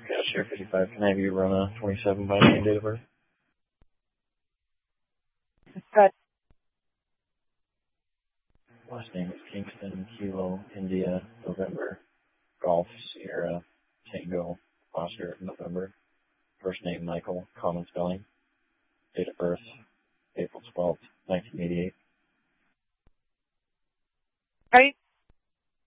Share 55. Can I have you run a 27 by name date of birth? Good. Last name is Kingston, Kilo, India, November, Golf, Sierra, Tango, Oscar, November. First name Michael, common spelling. Date of birth, April 12th, 1988. Are you